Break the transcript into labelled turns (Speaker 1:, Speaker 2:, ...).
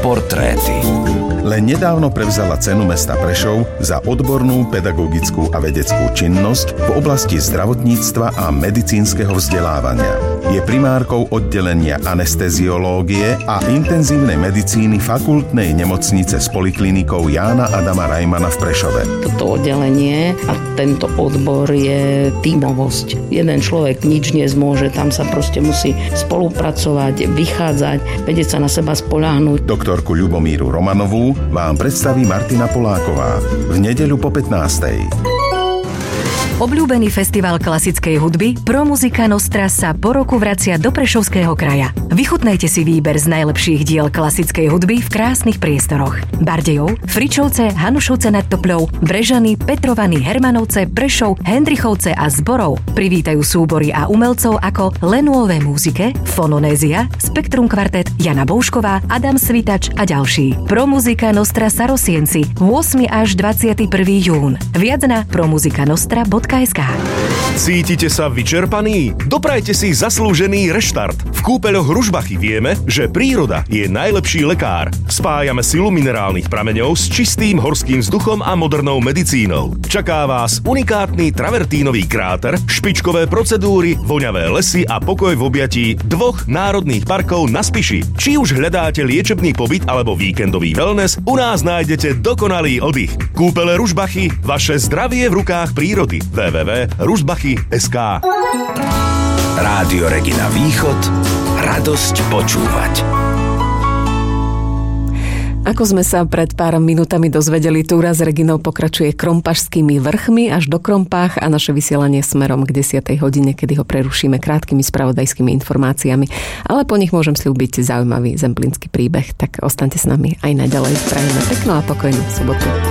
Speaker 1: Portréty.
Speaker 2: Len nedávno prevzala cenu mesta Prešov za odbornú pedagogickú a vedeckú činnosť v oblasti zdravotníctva a medicínskeho vzdelávania. Je primárkou oddelenia anesteziológie a intenzívnej medicíny fakultnej nemocnice s poliklinikou Jána Adama Rajmana v Prešove.
Speaker 3: Toto oddelenie a tento odbor je tímovosť. Jeden človek nič nezmôže, tam sa proste musí spolupracovať, vychádzať, vedieť sa na seba spoľahnúť.
Speaker 2: Doktorku Ľubomíru Romanovú vám predstaví Martina Poláková v nedeľu po 15:00.
Speaker 4: Obľúbený festival klasickej hudby ProMusica Nostra sa po roku vracia do Prešovského kraja. Vychutnajte si výber z najlepších diel klasickej hudby v krásnych priestoroch. Bardejov, Fričovce, Hanušovce nad Topľou, Brežany, Petrovany, Hermanovce, Prešov, Hendrichovce a Zborov privítajú súbory a umelcov ako Lenuové múzike, Fononézia, Spektrum kvartet, Jana Boušková, Adam Svitač a ďalší. ProMusica Nostra Sarosienci 8. až 21. jún. Viac na promuzikanostra.sk.
Speaker 5: Cítite sa vyčerpaní? Doprajte si zaslúžený reštart. V kúpeľoch Ružbachy vieme, že príroda je najlepší lekár. Spájame silu minerálnych prameňov s čistým horským vzduchom a modernou medicínou. Čaká vás unikátny travertínový kráter, špičkové procedúry, voňavé lesy a pokoj v objatí 2 národných parkov na Spiši. Či už hľadáte liečebný pobyt alebo víkendový wellness, u nás nájdete dokonalý oddych. Kúpele Ružbachy, vaše zdravie v rukách prírody. www.ružbachy.sk.
Speaker 1: Rádio Regina Východ. Radosť počúvať.
Speaker 6: Ako sme sa pred pár minútami dozvedeli, túra s Reginou pokračuje Krompašskými vrchmi až do Krompách a naše vysielanie smerom k 10. hodine, kedy ho prerušíme krátkými spravodajskými informáciami. Ale po nich môžem sľúbiť zaujímavý zemplínsky príbeh, tak ostaňte s nami aj naďalej. Prajeme peknú a pokojnú sobotu.